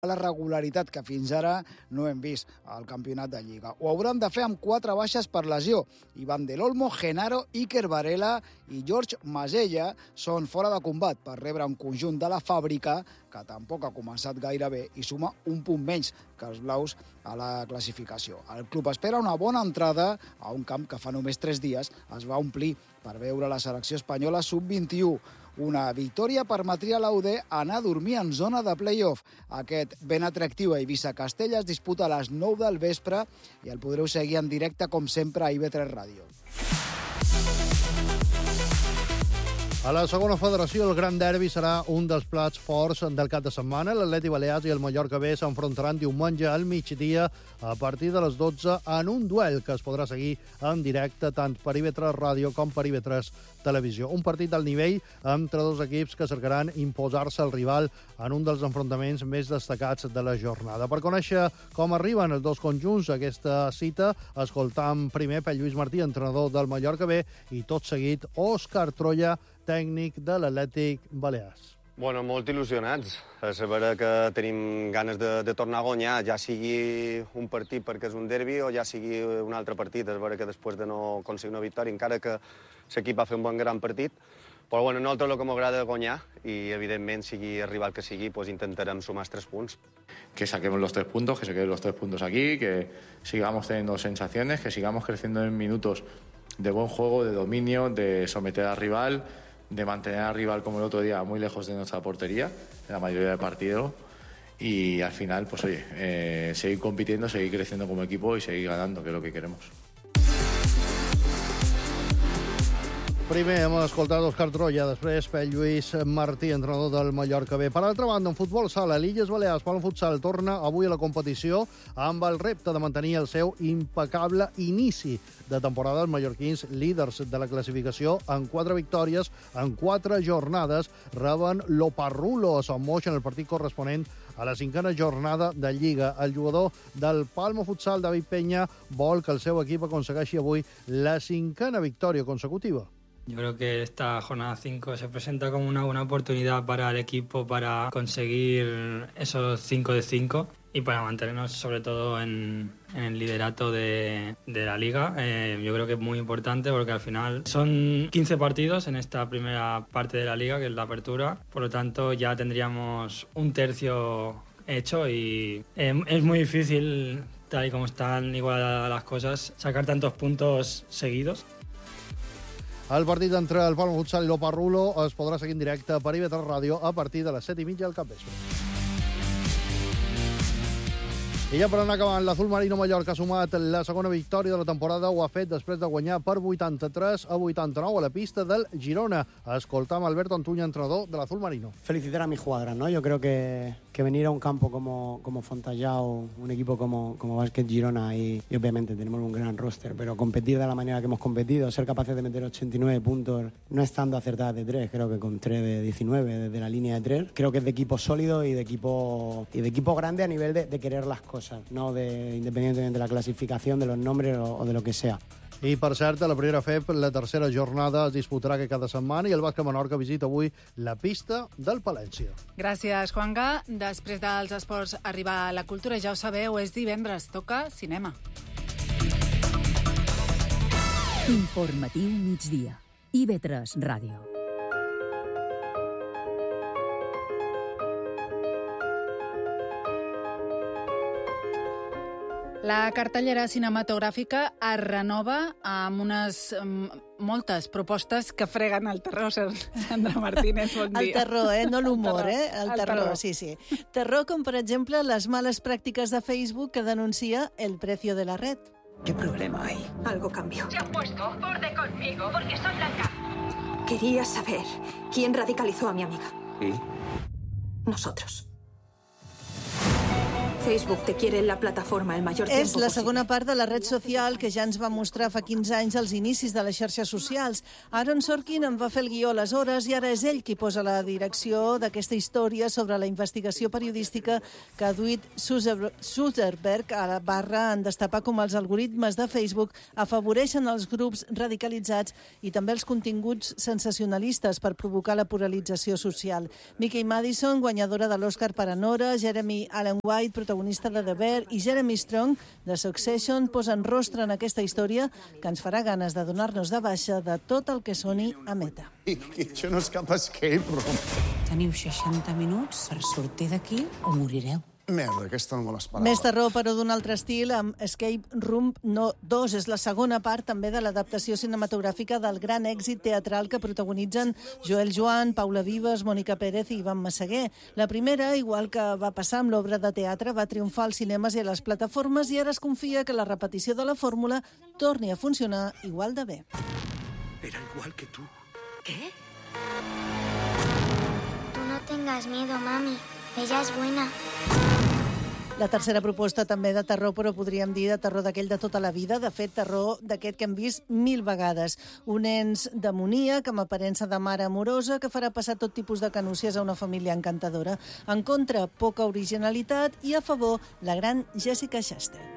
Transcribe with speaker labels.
Speaker 1: la regularitat que fins ara no hem vist al campionat de Lliga. Ho hauran de fer amb 4 baixes per lesió. Ivan del Olmo, Genaro, Iker Varela i George Masella són fora de combat per rebre un conjunt de la Fàbrica que tampoc ha començat gaire bé i suma un punt menys que els blaus a la classificació. El club espera una bona entrada a un camp que fa només 3 dies es va omplir per veure la selecció espanyola sub-21. Una victòria permetria a l'UD anar a dormir en zona de play-off. Aquest ben atractiu a Eivissa-Castella es disputa a les 9 del vespre i el podreu seguir en directe, com sempre, a IB3 Ràdio.
Speaker 2: A la segona federació, el Gran Derbi serà un dels plats forts del cap de setmana. L'Atleti Balears i el Mallorca B s'enfrontaran diumenge al migdia a partir de les 12 en un duel que es podrà seguir en directe tant per IB3 Ràdio com per IB3 Televisió. Un partit del nivell entre dos equips que cercaran imposar-se al rival en un dels enfrontaments més destacats de la jornada. Per conèixer com arriben els dos conjunts a aquesta cita, escoltam primer per Lluís Martí, entrenador del Mallorca B, i tot seguit Òscar Troya, tècnic de l'Atlètic Balears.
Speaker 3: Bueno, molt il·lusionats. És vera que tenim ganes de tornar a guanyar, ja sigui un partit perquè és un derbi o ja sigui un altre partit. És vera que després de no aconseguir una victòria, encara que l'equip va fer un bon gran partit, però bueno, a nosaltres el que m'agrada guanyar i, evidentment, sigui el rival que sigui, pues intentarem sumar els 3 punts.
Speaker 4: Que saquemos los 3 puntos, que se queden los 3 puntos aquí, que sigamos teniendo sensaciones, que sigamos creciendo en minutos de buen juego, de dominio, de someter al rival, de mantener al rival como el otro día muy lejos de nuestra portería en la mayoría del partido y al final, pues oye, seguir compitiendo, seguir creciendo como equipo y seguir ganando, que es lo que queremos.
Speaker 2: Primer hem escoltat Òscar Troya, després per Lluís Martí, entrenador del Mallorca B. Per altra banda, en futbol sala, l'Illes Balears Palma Futsal torna avui a la competició amb el repte de mantenir el seu impecable inici de temporada. Els mallorquins, líders de la classificació, en 4 victòries, en 4 jornades, reben l'Oparrulo a Sant Moix en el partit corresponent a la 5a jornada de Lliga. El jugador del Palma Futsal, David Peña, vol que el seu equip aconsegueixi avui la 5a victòria consecutiva.
Speaker 5: Yo creo que esta jornada 5 se presenta como una buena oportunidad para el equipo para conseguir esos 5 de 5 y para mantenernos sobre todo en el liderato de la Liga. Yo creo que es muy importante porque al final son 15 partidos en esta primera parte de la Liga, que es la apertura. Por lo tanto, ya tendríamos un tercio hecho y es muy difícil, tal y como están igualadas las cosas, sacar tantos puntos seguidos.
Speaker 2: El partit entre el Palma Futsal i l'Oparrulo es podrà seguir en directe per IB3 Ràdio a partir de les 7:30 del capvespre. I ja per anar acabant, l'Azul Marino Mallorca ha sumat la segona victòria de la temporada. Ho ha fet després de guanyar per 83-89 a la pista del Girona. Escoltam Alberto Antuña, entrenador de l'Azul Marino.
Speaker 6: Felicitar a mis jugadoras, ¿no? Yo creo que venir a un campo como Fontallao, un equipo como Básquet Girona y obviamente tenemos un gran roster, pero competir de la manera que hemos competido, ser capaces de meter 89 puntos, no estando acertadas de 3, creo que con 3 de 19 desde la línea de 3, creo que es de equipo sólido y de equipo grande a nivel de querer las cosas, no independientemente de la clasificación, de los nombres o de lo que sea.
Speaker 2: I, per cert, a la primera FEP, la tercera jornada es disputarà cada setmana i el Bàsquet Menorca visita avui la pista del Palència.
Speaker 7: Gràcies, Juanga. Després dels esports arriba a la cultura, ja ho sabeu, és divendres, toca cinema.
Speaker 8: Informatiu migdia. IB3 Ràdio.
Speaker 7: La cartellera cinematogràfica es renova amb moltes propostes que freguen el terror, Sandra Martínez, bon dia.
Speaker 9: El terror, no l'humor, el terror, sí. Terror com, per exemple, les males pràctiques de Facebook que denuncia el precio de la red.
Speaker 10: ¿Qué problema hay?
Speaker 11: Algo cambió.
Speaker 12: Se han puesto borde conmigo porque soy blanca.
Speaker 11: Quería saber quién radicalizó a mi amiga.
Speaker 10: ¿Y?
Speaker 11: Nosotros. Facebook te quiere en la plataforma el mayor tiempo
Speaker 9: És la
Speaker 11: posible.
Speaker 9: segona part de la red social que ja ens va mostrar fa 15 anys als inicis de les xarxes socials. Aaron Sorkin en va fer el guió aleshores i ara és ell qui posa la direcció d'aquesta història sobre la investigació periodística que ha duit Zuckerberg a la barra en destapar com els algoritmes de Facebook afavoreixen els grups radicalitzats i també els continguts sensacionalistes per provocar la polarització social. Mickey Madison, guanyadora de l'Oscar per Anora, Jeremy Allen White, protagonista de The Bear, i Jeremy Strong, de Succession, posen rostre en aquesta història que ens farà ganes de donar-nos de baixa de tot el que soni a Meta.
Speaker 10: Això no és cap escape room.
Speaker 13: Teniu 60 minuts per sortir d'aquí o morireu.
Speaker 10: Merda, aquesta no me l'esperava.
Speaker 9: Més terror, però d'un altre estil, amb Escape Room 2. És la segona part també de l'adaptació cinematogràfica del gran èxit teatral que protagonitzen Joel Joan, Paula Vives, Mònica Pérez i Ivan Massaguer. La primera, igual que va passar amb l'obra de teatre, va triomfar als cinemes i a les plataformes i ara es confia que la repetició de la fórmula torni a funcionar igual de bé.
Speaker 14: Era igual que tú.
Speaker 15: ¿Qué? Tú no tengas miedo, mami. Ella es buena.
Speaker 9: La tercera proposta també de terror, però podríem dir de terror d'aquell de tota la vida, de fet, terror d'aquest que hem vist 1000 vegades. Un ens demoníac amb aparença de mare amorosa que farà passar tot tipus de canúcies a una família encantadora. En contra, poca originalitat i a favor, la gran Jessica Chastain.